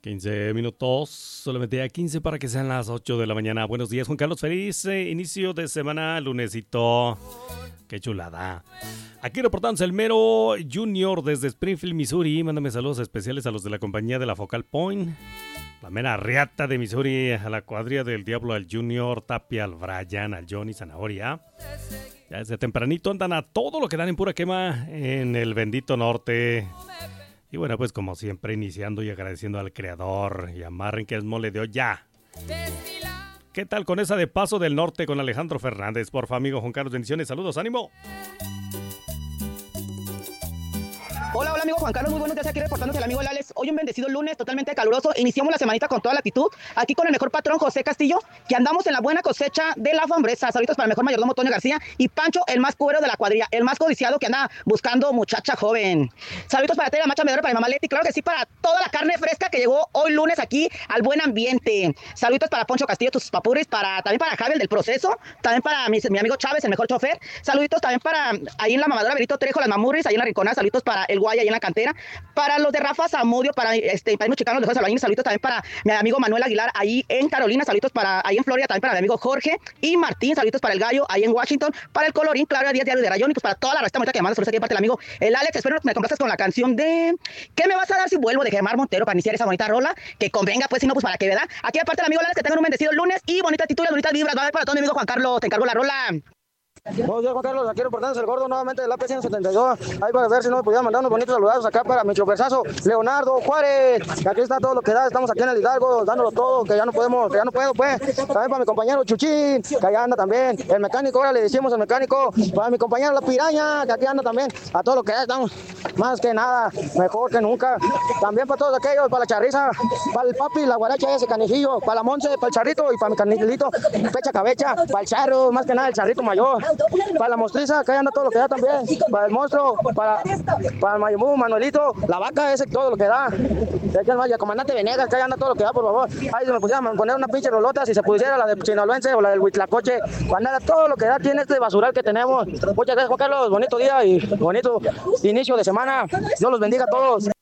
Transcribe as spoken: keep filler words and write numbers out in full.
quince minutos, solamente a quince para que sean las ocho de la mañana. Buenos días, Juan Carlos. Feliz eh, inicio de semana, lunesito. Qué chulada. Aquí reportándose el Mero Junior desde Springfield, Missouri. Mándame saludos especiales a los de la compañía de la Focal Point. La mera riata de Missouri, a la cuadrilla del Diablo, al Junior, Tapia, al Brian, al Johnny, Zanahoria. Ya desde tempranito andan a todo lo que dan en pura quema en el bendito norte. Y bueno, pues como siempre, iniciando y agradeciendo al creador. Y amarren que es mole de olla. ¿Qué tal con esa de Paso del Norte con Alejandro Fernández? Porfa, amigo Juan Carlos, bendiciones, saludos, ánimo. Hola, hola amigo Juan Carlos, muy buenos días, aquí reportándose el amigo Lales. Hoy un bendecido lunes totalmente caluroso, iniciamos la semanita con toda la actitud, aquí con el mejor patrón José Castillo, que andamos en la buena cosecha de la Fambresa. Saludos para el mejor mayordomo Toño García y Pancho, el más cuero de la cuadrilla, el más codiciado que anda buscando muchacha joven. Saludos para Tere Macha Medora, para mi mamá Leti, claro que sí, para toda la carne fresca que llegó hoy lunes aquí al buen ambiente. Saludos para Poncho Castillo, tus papurris, para, también para Javier del Proceso, también para mi, mi amigo Chávez, el mejor chofer. Saluditos también para ahí en la mamadora Benito Trejo, las mamurris, ahí en la Rinconada. Saludos para el Guay ahí en la cantera. Para los de Rafa Zamudio, para este para los chicanos de José Albañil, saludos también para mi amigo Manuel Aguilar ahí en Carolina, saludos para ahí en Florida, también para mi amigo Jorge y Martín, saludos para el Gallo ahí en Washington, para el Colorín, Claro, días diarios de Rayón y pues para toda la resta bonita que manda saludos aquí de parte del amigo el Alex. Espero que me complazcas con la canción de ¿Qué me vas a dar si vuelvo? De Gemar Montero para iniciar esa bonita rola, que convenga pues, si no pues para que, ¿verdad? Aquí de parte del amigo Alex, que tengan un bendecido lunes y bonita actitud, bonitas vibras. Va a ver para todo mi amigo Juan Carlos, te encargo la rola. Buenos días, Juan Carlos, aquí reportándose el gordo nuevamente del A P ciento setenta y dos. Ahí para ver si no me pudieran mandar unos bonitos saludados acá para mi choferzazo Leonardo Juárez. Que aquí está todo lo que da, estamos aquí en el Hidalgo, dándolo todo, que ya no podemos, que ya no puedo, pues. También para mi compañero Chuchín, que allá anda también. El mecánico, ahora le decimos el mecánico. Para mi compañero La Piraña, que aquí anda también. A todo lo que da, estamos más que nada, mejor que nunca. También para todos aquellos, para la Charriza, para el papi, la guaracha ese canijillo, para la Monse, para el Charrito y para mi canijilito, Pecha Cabecha, para el Charro, más que nada el Charrito mayor. Para la mostriza, acá anda todo lo que da también. Para el monstruo, para, para el Mayumú, Manuelito, la vaca, ese todo lo que da. Y el comandante Venegas, acá anda todo lo que da, por favor. Ahí se me pusieran poner una pinche rolota, si se pusiera la de Sinaloense o la del Huitlacoche. Para todo lo que da tiene este basural que tenemos. Muchas gracias, Juan Carlos. Bonito día y bonito inicio de semana. Dios los bendiga a todos.